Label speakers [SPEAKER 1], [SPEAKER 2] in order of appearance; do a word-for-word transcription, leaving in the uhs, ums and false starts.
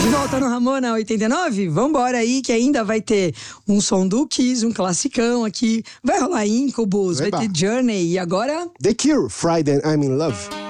[SPEAKER 1] De volta no Ramona oitenta e nove? Vambora aí, que ainda vai ter um som do Kiss, um classicão aqui. Vai rolar Incubus, vai ter Journey e agora...
[SPEAKER 2] The Cure, Friday I'm in Love.